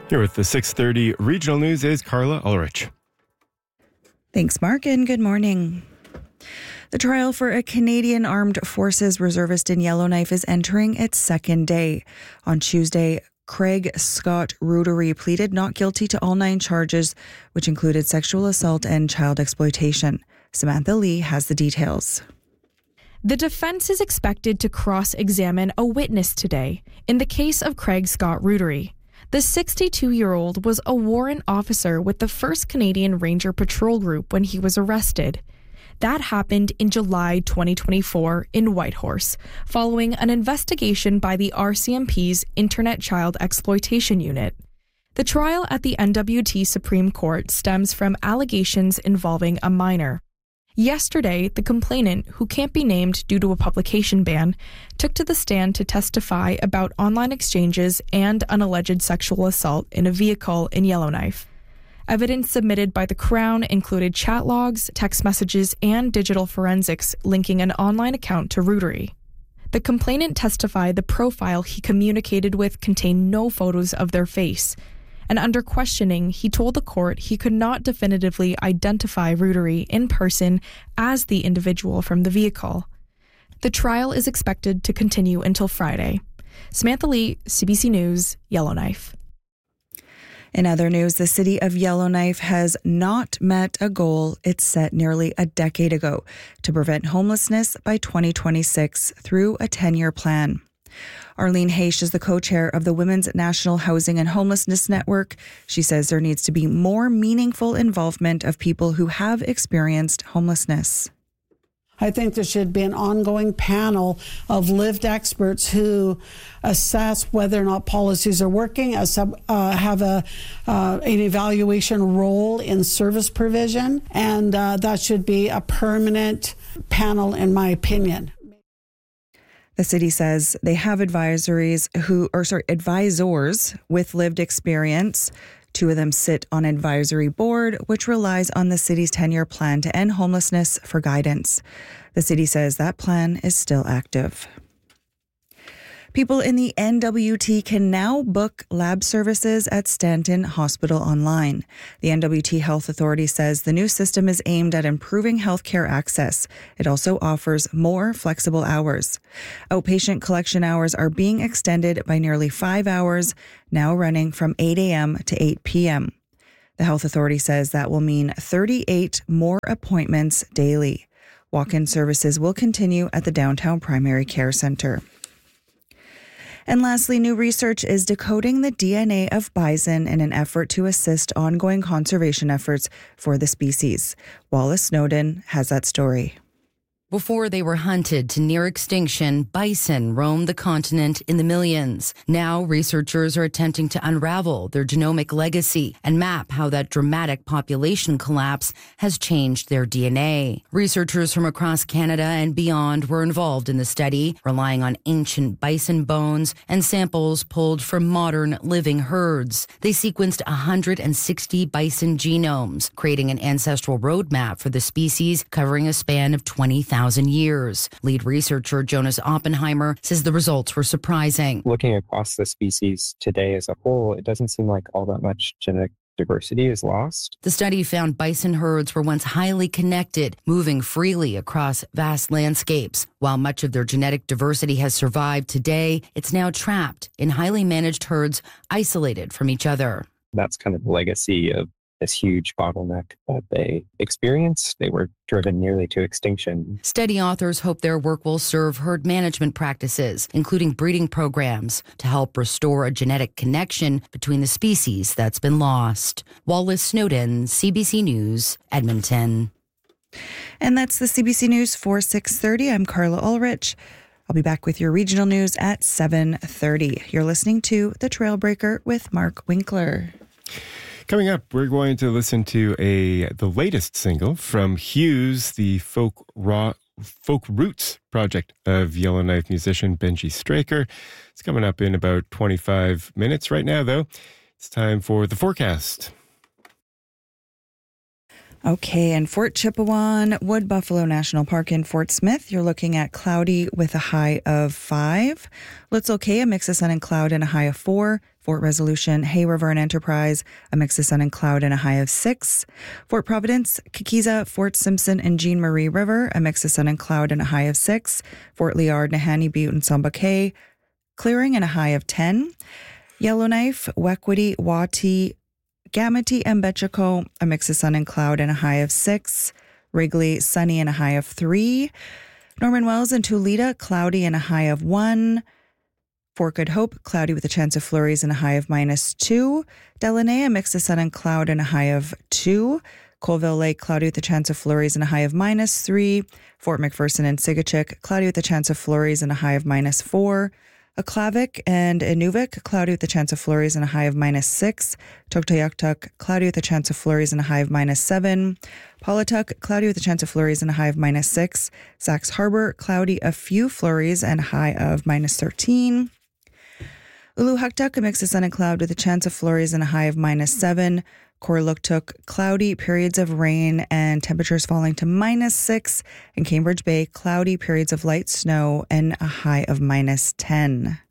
Here with the 6:30 regional news is Carla Ulrich. Thanks, Mark, and good morning. The trial for a Canadian Armed Forces reservist in Yellowknife is entering its second day. On Tuesday, Craig Scott Rudery pleaded not guilty to all 9 charges, which included sexual assault and child exploitation. Samantha Lee has the details. The defense is expected to cross-examine a witness today in the case of Craig Scott Rudery. The 62-year-old was a warrant officer with the 1st Canadian Ranger Patrol Group when he was arrested. That happened in July 2024 in Whitehorse, following an investigation by the RCMP's Internet Child Exploitation Unit. The trial at the NWT Supreme Court stems from allegations involving a minor. Yesterday, the complainant, who can't be named due to a publication ban, took to the stand to testify about online exchanges and an alleged sexual assault in a vehicle in Yellowknife. Evidence submitted by the Crown included chat logs, text messages, and digital forensics linking an online account to Rudery. The complainant testified the profile he communicated with contained no photos of their face, and under questioning, he told the court he could not definitively identify Rudery in person as the individual from the vehicle. The trial is expected to continue until Friday. Samantha Lee, CBC News, Yellowknife. In other news, the city of Yellowknife has not met a goal it set nearly a decade ago to prevent homelessness by 2026 through a 10-year plan. Arlene Haish is the co-chair of the Women's National Housing and Homelessness Network. She says there needs to be more meaningful involvement of people who have experienced homelessness. I think there should be an ongoing panel of lived experts who assess whether or not policies are working, have an evaluation role in service provision, and that should be a permanent panel, in my opinion. The city says they have advisors with lived experience. 2 of them sit on an advisory board, which relies on the city's 10-year plan to end homelessness for guidance. The city says that plan is still active. People in the NWT can now book lab services at Stanton Hospital online. The NWT Health Authority says the new system is aimed at improving healthcare access. It also offers more flexible hours. Outpatient collection hours are being extended by nearly 5 hours, now running from 8 a.m. to 8 p.m. The Health Authority says that will mean 38 more appointments daily. Walk-in services will continue at the Downtown Primary Care Centre. And lastly, new research is decoding the DNA of bison in an effort to assist ongoing conservation efforts for the species. Wallace Snowden has that story. Before they were hunted to near extinction, bison roamed the continent in the millions. Now, researchers are attempting to unravel their genomic legacy and map how that dramatic population collapse has changed their DNA. Researchers from across Canada and beyond were involved in the study, relying on ancient bison bones and samples pulled from modern living herds. They sequenced 160 bison genomes, creating an ancestral roadmap for the species covering a span of 20,000 years. Lead researcher Jonas Oppenheimer says the results were surprising. Looking across the species today as a whole, it doesn't seem like all that much genetic diversity is lost. The study found bison herds were once highly connected, moving freely across vast landscapes. While much of their genetic diversity has survived today, it's now trapped in highly managed herds isolated from each other. That's kind of the legacy of this huge bottleneck that they experienced. They were driven nearly to extinction. Study authors hope their work will serve herd management practices, including breeding programs, to help restore a genetic connection between the species that's been lost. Wallace Snowden, CBC News, Edmonton. And that's the CBC News for 6:30. I'm Carla Ulrich. I'll be back with your regional news at 7:30. You're listening to The Trailbreaker with Mark Winkler. Coming up, we're going to listen to the latest single from Hughes, the folk roots project of Yellowknife musician Benji Straker. It's coming up in about 25 minutes right now, though. It's time for the forecast. Okay, and Fort Chipewyan, Wood Buffalo National Park in Fort Smith, you're looking at cloudy with a high of 5. Lutz okay, a mix of sun and cloud and a high of 4. Fort Resolution, Hay River and Enterprise, a mix of sun and cloud and a high of 6. Fort Providence, Kikiza, Fort Simpson, and Jean Marie River, a mix of sun and cloud and a high of 6. Fort Liard, Nahanni Butte, and Samba Cay, clearing and a high of 10. Yellowknife, Wequity, Wati, Gamity, and Betchico, a mix of sun and cloud and a high of 6. Wrigley, sunny and a high of 3. Norman Wells and Tulita, cloudy and a high of 1. Fort Good Hope, cloudy with a chance of flurries and a high of -2. Delaney, a mix of sun and cloud and a high of 2. Colville Lake, cloudy with a chance of flurries and a high of -3. Fort McPherson and Sigachik, cloudy with a chance of flurries and a high of -4. Aklavik and Inuvik, cloudy with a chance of flurries and a high of -6. Tuktoyaktuk, cloudy with a chance of flurries and a high of -7. Paulatuk, cloudy with a chance of flurries and a high of -6. Sax Harbor, cloudy, a few flurries and a high of -13. Uluhaktuk, a mix of sun and cloud with a chance of flurries and a high of -7. Korluktuk, cloudy, periods of rain and temperatures falling to -6. And Cambridge Bay, cloudy, periods of light snow and a high of -10.